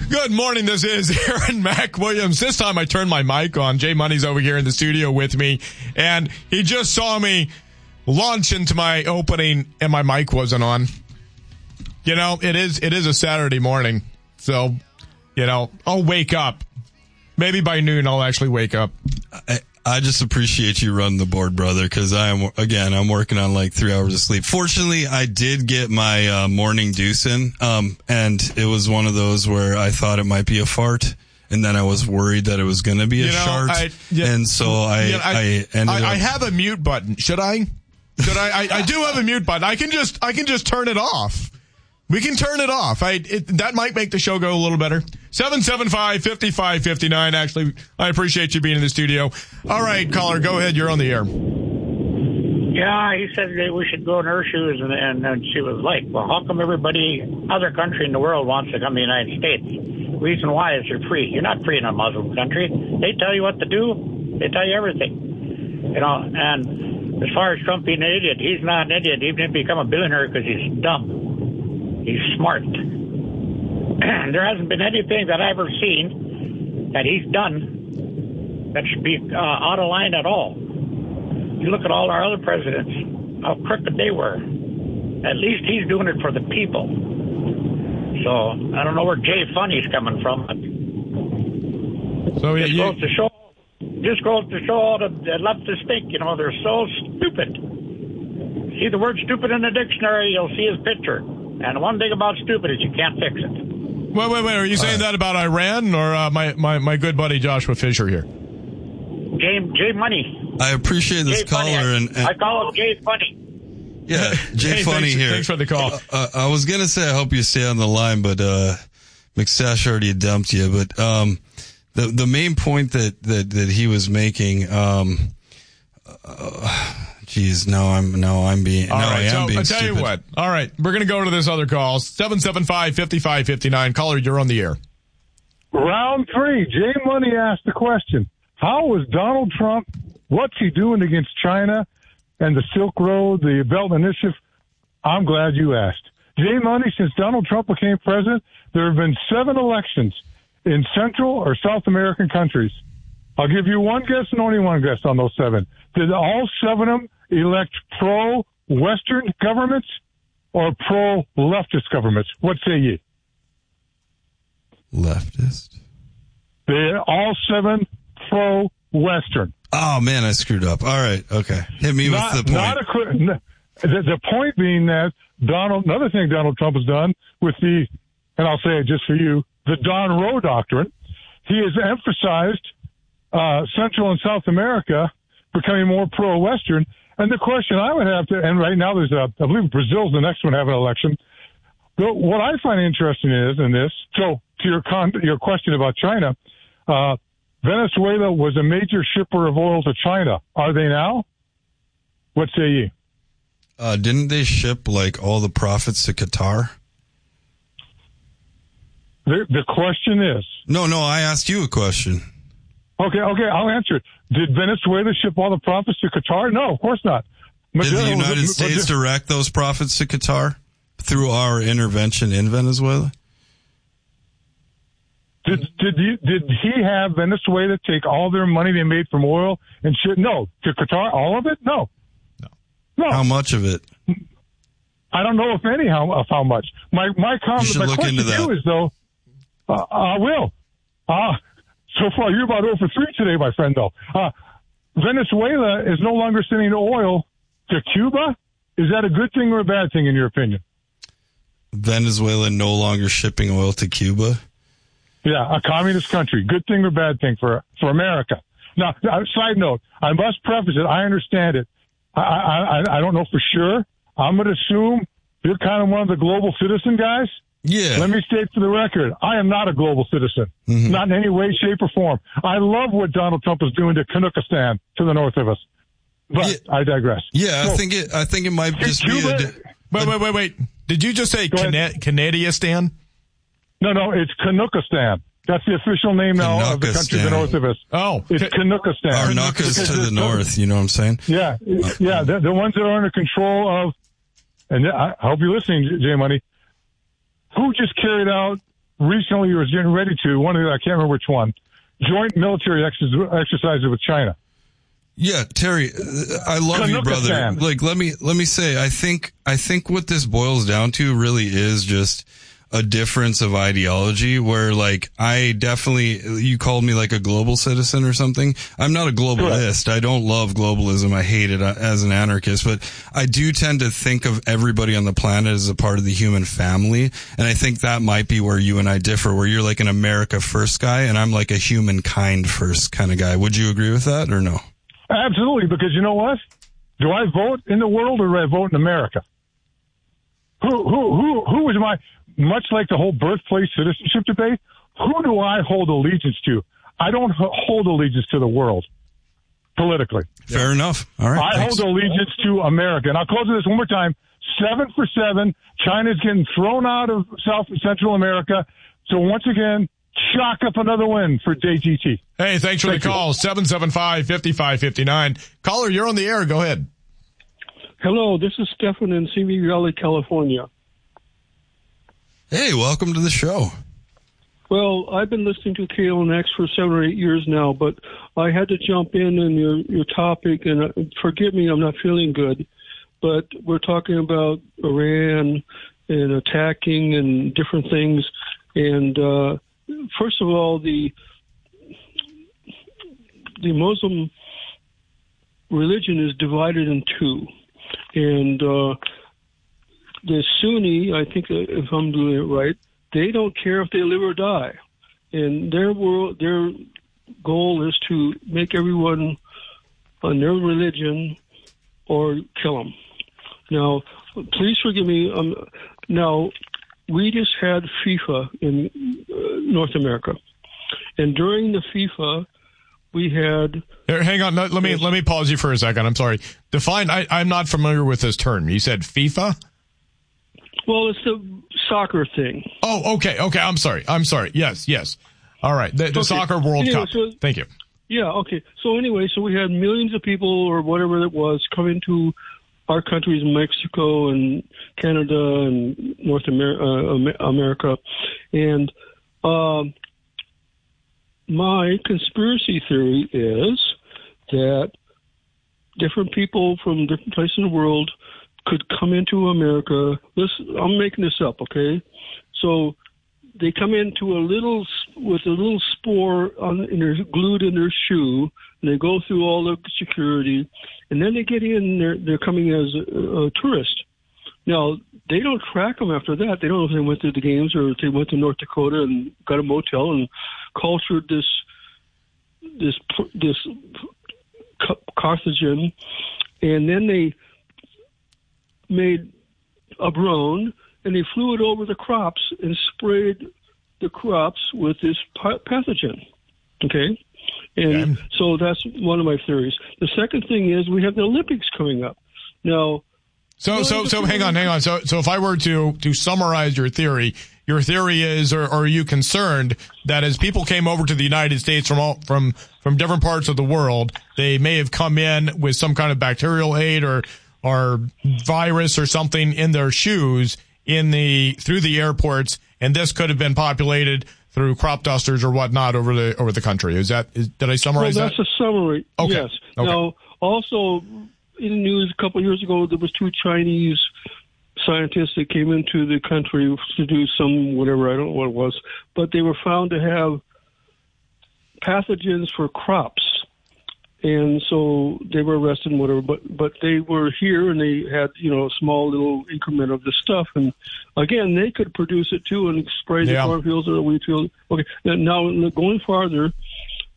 Good morning. This is Aaron Mac Williams. This time I turned my mic on. Jay Money's over here in the studio with me, and he just saw me launch into my opening, and my mic wasn't on. You know, it is a Saturday morning, so, you know, I'll wake up. Maybe by noon I'll actually wake up. I just appreciate you running the board, brother, because I'm working on like 3 hours of sleep. Fortunately, I did get my morning deuce in, and it was one of those where I thought it might be a fart, and then I was worried that it was going to be a shart, and so I ended up... I have a mute button. Should I? I do have a mute button. I can just turn it off. We can turn it off. That might make the show go a little better. 775-5559. Actually, I appreciate you being in the studio. All right, caller, go ahead. You're on the air. Yeah, he said that we should go in her shoes, and she was like, well, how come everybody, other country in the world wants to come to the United States? Reason why is you're free. You're not free in a Muslim country. They tell you what to do. They tell you everything. You know, and as far as Trump being an idiot, he's not an idiot, even if he become a billionaire, because he's dumb. He's smart. There hasn't been anything that I've ever seen that he's done that should be out of line at all. You look at all our other presidents, how crooked they were. At least he's doing it for the people. So I don't know where Jay Funny's coming from. So just goes to show all the leftists think, you know, they're so stupid. See the word stupid in the dictionary, you'll see his picture. And the one thing about stupid is you can't fix it. Wait. Are you saying that about Iran or my good buddy Joshua Fisher here? Jay Money. I appreciate this caller. And I call him Jay Funny. Yeah, Jay Funny here. Thanks for the call. I was going to say I hope you stay on the line, but McStash already dumped you. But the main point that he was making... Geez, I am being I'll tell stupid. you what. All right, we're going to go to this other call. 775-5559. Caller, you're on the air. Round 3. Jay Money asked the question, how is Donald Trump, what's he doing against China and the Silk Road, the Belt Initiative? I'm glad you asked. Jay Money, since Donald Trump became president, there have been 7 elections in Central or South American countries. I'll give you one guess and only one guess on those 7. Did all 7 of them elect pro-Western governments or pro-leftist governments? What say ye? Leftist. They're all 7 pro-Western. Oh, man, I screwed up. All right, okay. Hit me with the point. The point being that another thing Donald Trump has done with and I'll say it just for you, the Don Roe doctrine, he has emphasized Central and South America becoming more pro-Western. And the question I would have and right now I believe Brazil's the next one to have an election. But what I find interesting is in this, so to your question about China, Venezuela was a major shipper of oil to China. Are they now? What say ye? Didn't they ship like all the profits to Qatar? The question is... No, I asked you a question. Okay, I'll answer it. Did Venezuela ship all the profits to Qatar? No, of course not. Did the United States direct those profits to Qatar through our intervention in Venezuela? Did he have Venezuela take all their money they made from oil and ship? No. To Qatar, all of it? No. How much of it? I don't know if how much. My question to you is, though, I will. So far, you're about 0 for 3 today, my friend, though. Venezuela is no longer sending oil to Cuba. Is that a good thing or a bad thing, in your opinion? Venezuela no longer shipping oil to Cuba? Yeah, a communist country. Good thing or bad thing for America? Now, side note, I must preface it. I understand it. I don't know for sure. I'm going to assume you're kind of one of the global citizen guys. Yeah. Let me state for the record, I am not a global citizen. Mm-hmm. Not in any way, shape, or form. I love what Donald Trump is doing to Kazakhstan to the north of us. But I digress. Yeah, so, I think it might just Cuba, be Wait. Did you just say Canadianistan? No, it's Kazakhstan. That's the official name now of the country to the north of us. Oh. It's Kazakhstan. Our Nuka's to the north, you know what I'm saying? Yeah. The ones that are under control of, and I hope you're listening, Jay Money, who just carried out recently or was getting ready to, I can't remember which one, joint military exercises with China. Yeah, Terry, I love you, brother. Like, let me say, I think what this boils down to really is just a difference of ideology where, like, you called me like a global citizen or something. I'm not a globalist. Correct. I don't love globalism. I hate it as an anarchist, but I do tend to think of everybody on the planet as a part of the human family. And I think that might be where you and I differ, where you're like an America first guy and I'm like a humankind first kind of guy. Would you agree with that or no? Absolutely. Because you know what? Do I vote in the world or do I vote in America? Who is much like the whole birthplace citizenship debate, who do I hold allegiance to? I don't hold allegiance to the world politically. Fair enough. All right. I hold allegiance to America. And I'll close with this one more time. 7 for 7. China's getting thrown out of South and Central America. So once again, chalk up another win for JGT. Hey, thanks for the call. 775-5559. Caller, you're on the air. Go ahead. Hello, this is Stefan in Simi Valley, California. Hey, welcome to the show. Well, I've been listening to KLNX for 7 or 8 years now, but I had to jump in your topic, and forgive me, I'm not feeling good, but we're talking about Iran and attacking and different things. And first of all, the Muslim religion is divided in two. And the Sunni, I think, if I'm doing it right, they don't care if they live or die. And their goal is to make everyone on their religion or kill them. Now, please forgive me. Now, we just had FIFA in North America. And during the FIFA, we had... Hang on. Let me pause you for a second. I'm sorry. Define. I'm not familiar with this term. You said FIFA? Well, it's the soccer thing. Oh, okay. I'm sorry. Yes. All right. The Soccer World Cup. So, thank you. Yeah, okay. So anyway, we had millions of people or whatever it was coming to our countries, Mexico and Canada and North America. And my conspiracy theory is that different people from different places in the world could come into America. I'm making this up, okay? So they come into with a little spore glued in their shoe, and they go through all the security, and then they get in. They're coming as a tourist. Now they don't track them after that. They don't know if they went to the games or if they went to North Dakota and got a motel and cultured this Carthagin, and then they made a drone and they flew it over the crops and sprayed the crops with this pathogen. Okay? And so that's one of my theories. The second thing is we have the Olympics coming up. Now, so hang on. So if I were to summarize your theory is, or are you concerned that as people came over to the United States from different parts of the world, they may have come in with some kind of bacterial aid or virus or something in their shoes through the airports, and this could have been populated through crop dusters or whatnot over the country. Did I summarize that? That's a summary. Okay. Yes. Okay. Now, also in the news a couple of years ago, there was 2 Chinese scientists that came into the country to do some whatever, I don't know what it was, but they were found to have pathogens for crops. And so they were arrested and whatever, but they were here and they had, a small little increment of the stuff. And again, they could produce it too and spray the cornfields or the wheat field. Okay. Now going farther,